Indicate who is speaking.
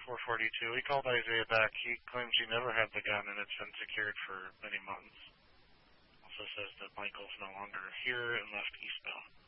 Speaker 1: 442. We called Isaiah back. He claims he never had the gun and it's been secured for many months. Also says that Michael's no longer here and left eastbound.